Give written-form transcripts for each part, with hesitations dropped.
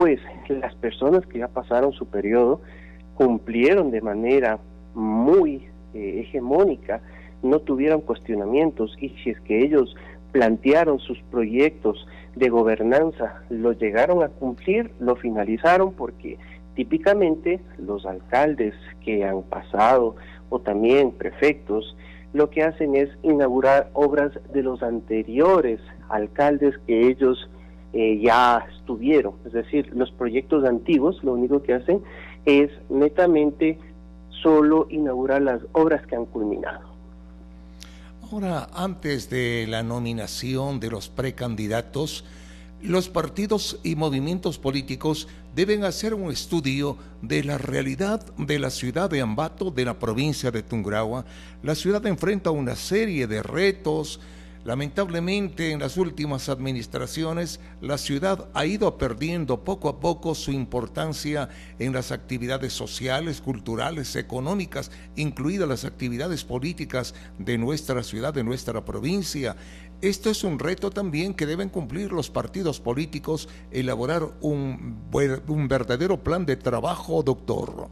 pues las personas que ya pasaron su periodo cumplieron de manera muy hegemónica, no tuvieron cuestionamientos, y si es que ellos plantearon sus proyectos de gobernanza, lo llegaron a cumplir, lo finalizaron, porque típicamente los alcaldes que han pasado, o también prefectos, lo que hacen es inaugurar obras de los anteriores alcaldes que ellos ya estuvieron. Es decir, los proyectos antiguos lo único que hacen es netamente solo inaugurar las obras que han culminado. Ahora, antes de la nominación de los precandidatos, los partidos y movimientos políticos deben hacer un estudio de la realidad de la ciudad de Ambato, de la provincia de Tungurahua. La ciudad enfrenta una serie de retos. Lamentablemente, en las últimas administraciones, la ciudad ha ido perdiendo poco a poco su importancia en las actividades sociales, culturales, económicas, incluidas las actividades políticas de nuestra ciudad, de nuestra provincia. Esto es un reto también que deben cumplir los partidos políticos, elaborar un verdadero plan de trabajo, doctor.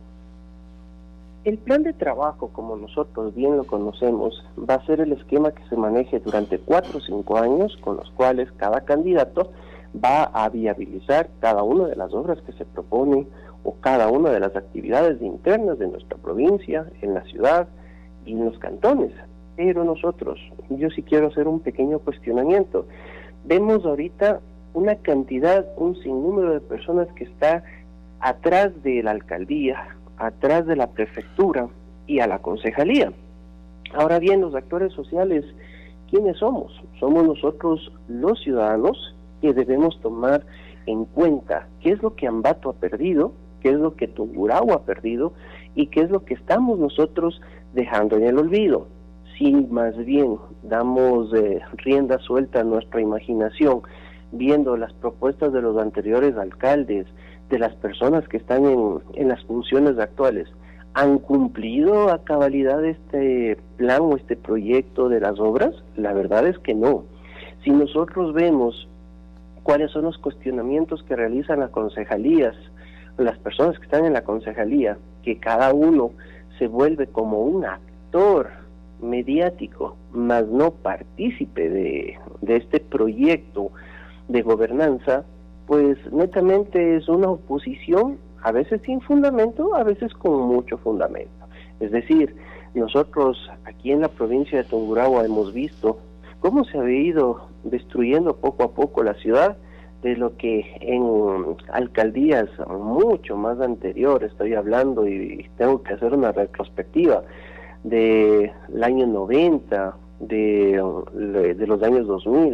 El plan de trabajo, como nosotros bien lo conocemos, va a ser el esquema que se maneje durante 4 o 5 años, con los cuales cada candidato va a viabilizar cada una de las obras que se proponen, o cada una de las actividades internas de nuestra provincia, en la ciudad y en los cantones. Pero nosotros, yo sí quiero hacer un pequeño cuestionamiento. Vemos ahorita una cantidad, un sinnúmero de personas que está atrás de la alcaldía, atrás de la prefectura y a la concejalía. Ahora bien, los actores sociales, ¿quiénes somos? Somos nosotros los ciudadanos, que debemos tomar en cuenta qué es lo que Ambato ha perdido, qué es lo que Tungurahua ha perdido y qué es lo que estamos nosotros dejando en el olvido. Si más bien damos rienda suelta a nuestra imaginación, viendo las propuestas de los anteriores alcaldes, de las personas que están en las funciones actuales, ¿han cumplido a cabalidad este plan o este proyecto de las obras? La verdad es que no. Si nosotros vemos cuáles son los cuestionamientos que realizan las concejalías, las personas que están en la concejalía, que cada uno se vuelve como un actor mediático, más no partícipe de este proyecto de gobernanza, pues netamente es una oposición, a veces sin fundamento, a veces con mucho fundamento. Es decir, nosotros aquí en la provincia de Tungurahua hemos visto cómo se ha ido destruyendo poco a poco la ciudad, de lo que en alcaldías mucho más anteriores, estoy hablando y tengo que hacer una retrospectiva del año 90, de los años 2000,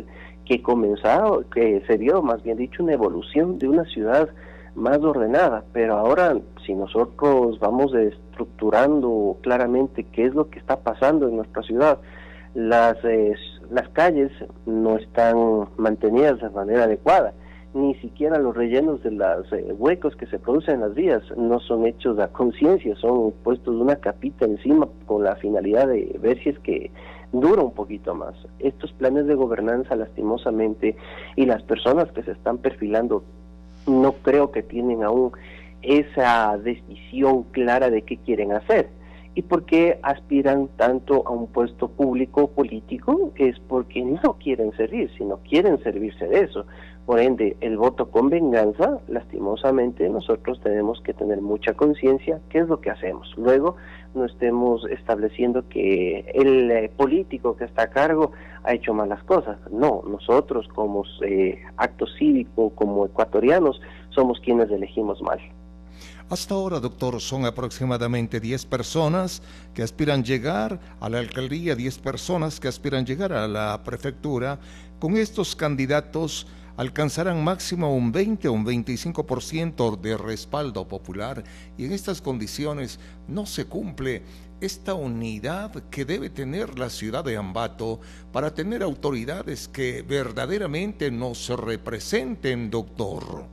que se vio, más bien dicho, una evolución de una ciudad más ordenada. Pero ahora, si nosotros vamos estructurando claramente qué es lo que está pasando en nuestra ciudad, las calles no están mantenidas de manera adecuada, ni siquiera los rellenos de los huecos que se producen en las vías no son hechos a conciencia, son puestos una capita encima con la finalidad de ver si es que dura un poquito más. Estos planes de gobernanza, lastimosamente, y las personas que se están perfilando, no creo que tienen aún esa decisión clara de qué quieren hacer. ¿Y por qué aspiran tanto a un puesto público político? Es porque no quieren servir, sino quieren servirse de eso. Por ende, el voto con venganza, lastimosamente, nosotros tenemos que tener mucha conciencia qué es lo que hacemos. Luego, no estemos estableciendo que el político que está a cargo ha hecho malas cosas. No, nosotros como acto cívico, como ecuatorianos, somos quienes elegimos mal. Hasta ahora, doctor, son aproximadamente 10 personas que aspiran llegar a la alcaldía, 10 personas que aspiran llegar a la prefectura. Con estos candidatos alcanzarán máximo un 20 o un 25% de respaldo popular, y en estas condiciones no se cumple esta unidad que debe tener la ciudad de Ambato para tener autoridades que verdaderamente nos representen, doctor.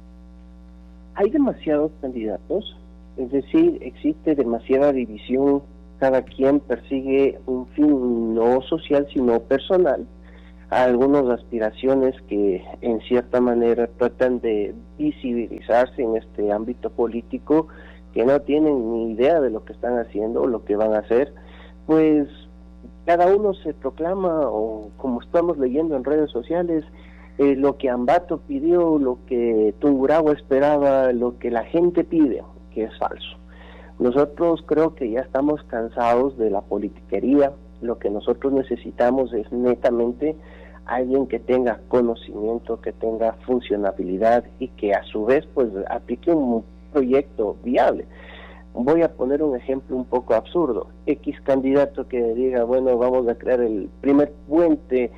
Hay demasiados candidatos, es decir, existe demasiada división, cada quien persigue un fin no social sino personal. algunas aspiraciones que en cierta manera tratan de visibilizarse en este ámbito político, que no tienen ni idea de lo que están haciendo o lo que van a hacer, pues cada uno se proclama, o como estamos leyendo en redes sociales, lo que Ambato pidió, lo que Tungurahua esperaba, lo que la gente pide, que es falso. Nosotros creo que ya estamos cansados de la politiquería. Lo que nosotros necesitamos es netamente alguien que tenga conocimiento, que tenga funcionabilidad y que a su vez pues aplique un proyecto viable. Voy a poner un ejemplo un poco absurdo. X candidato que diga, bueno, vamos a crear el primer puente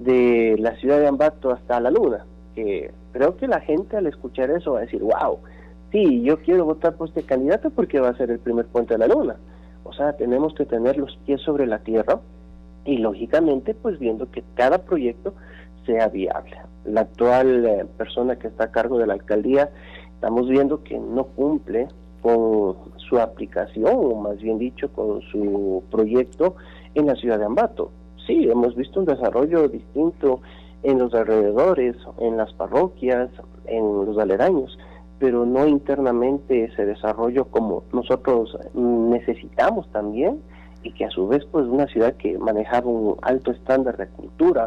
de la ciudad de Ambato hasta la luna, que creo que la gente al escuchar eso va a decir, wow, sí, yo quiero votar por este candidato porque va a ser el primer puente de la luna. O sea, tenemos que tener los pies sobre la tierra y lógicamente pues viendo que cada proyecto sea viable. La actual persona que está a cargo de la alcaldía, estamos viendo que no cumple con su aplicación, o más bien dicho, con su proyecto en la ciudad de Ambato. Sí, hemos visto un desarrollo distinto en los alrededores, en las parroquias, en los aledaños, pero no internamente ese desarrollo como nosotros necesitamos también, y que a su vez pues una ciudad que manejaba un alto estándar de cultura,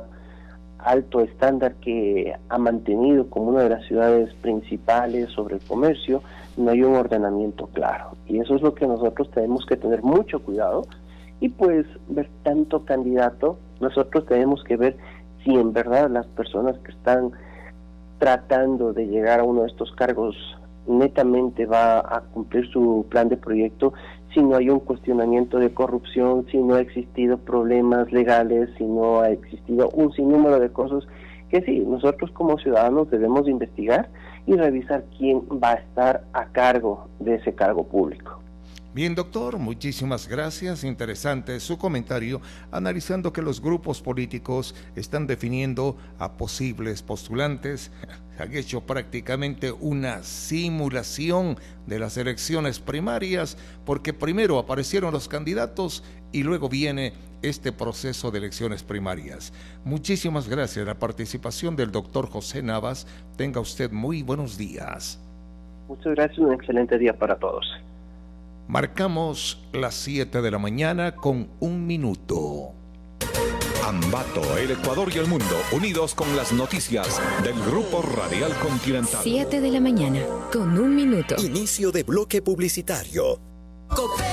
alto estándar que ha mantenido como una de las ciudades principales sobre el comercio, no hay un ordenamiento claro, y eso es lo que nosotros tenemos que tener mucho cuidado. Y pues ver tanto candidato, nosotros tenemos que ver si en verdad las personas que están tratando de llegar a uno de estos cargos netamente va a cumplir su plan de proyecto, si no hay un cuestionamiento de corrupción, si no ha existido problemas legales, si no ha existido un sinnúmero de cosas que sí, nosotros como ciudadanos debemos investigar y revisar quién va a estar a cargo de ese cargo público. Bien, doctor, muchísimas gracias. Interesante su comentario, analizando que los grupos políticos están definiendo a posibles postulantes. Han hecho prácticamente una simulación de las elecciones primarias, porque primero aparecieron los candidatos y luego viene este proceso de elecciones primarias. Muchísimas gracias. La participación del doctor José Navas. Tenga usted muy buenos días. Muchas gracias, un excelente día para todos. Marcamos las 7 de la mañana con 1 minuto. Ambato, el Ecuador y el mundo, unidos con las noticias del Grupo Radial Continental. 7 de la mañana con 1 minuto. Inicio de bloque publicitario.